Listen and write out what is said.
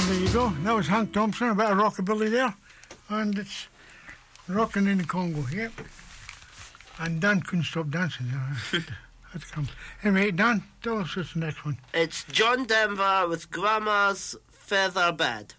there you go. That was Hank Thompson, a bit of rockabilly there. And it's Rockin' in the Congo, yep. And Dan couldn't stop dancing there. Anyway, Dan, tell us what's the next one. It's John Denver with Grandma's Feather Bed.